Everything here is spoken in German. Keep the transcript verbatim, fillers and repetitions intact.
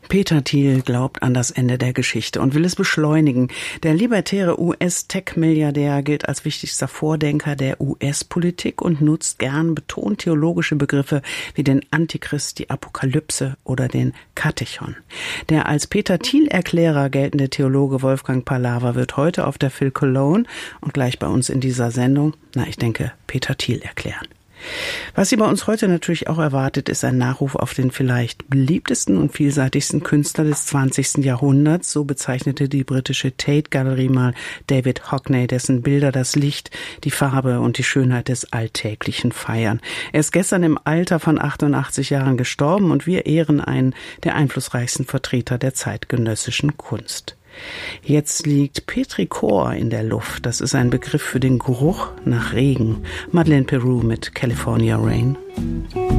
Peter Thiel glaubt an das Ende der Geschichte und will es beschleunigen. Der libertäre U S-Tech-Milliardär gilt als wichtigster Vordenker der U S-Politik und nutzt gern betont theologische Begriffe wie den Antichrist, die Apokalypse oder den Katechon. Der als Peter Thiel-Erklärer geltende Theologe Wolfgang Pallava wird heute auf der Phil Cologne und gleich bei uns in dieser Sendung, na ich denke, Peter Thiel erklären. Was Sie bei uns heute natürlich auch erwartet, ist ein Nachruf auf den vielleicht beliebtesten und vielseitigsten Künstler des zwanzigsten Jahrhunderts. So bezeichnete die britische Tate-Galerie mal David Hockney, dessen Bilder das Licht, die Farbe und die Schönheit des Alltäglichen feiern. Er ist gestern im Alter von achtundachtzig Jahren gestorben und wir ehren einen der einflussreichsten Vertreter der zeitgenössischen Kunst. Jetzt liegt Petrichor in der Luft. Das ist ein Begriff für den Geruch nach Regen. Madeleine Peru mit California Rain.